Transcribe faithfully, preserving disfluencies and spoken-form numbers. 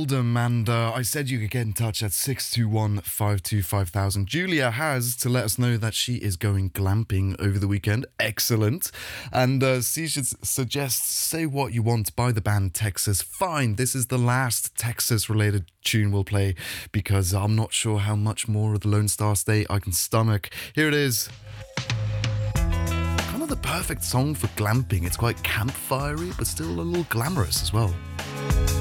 Oldham, and uh, I said you could get in touch at six two one, five two five thousand. Julia has to let us know that she is going glamping over the weekend. Excellent. And uh, she should suggest Say What You Want by the band Texas. Fine, this is the last Texas-related tune we'll play because I'm not sure how much more of the Lone Star State I can stomach. Here it is. Kind of the perfect song for glamping. It's quite campfirey, but still a little glamorous as well.